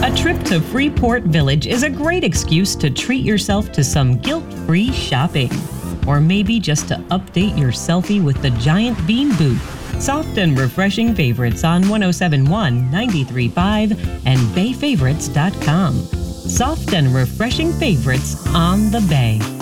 A trip to Freeport Village is a great excuse to treat yourself to some guilt-free shopping. Or maybe just to update your selfie with the Giant Bean Booth. Soft and refreshing favorites on 107.1, 93.5, and BayFavorites.com. Soft and refreshing favorites on the Bay.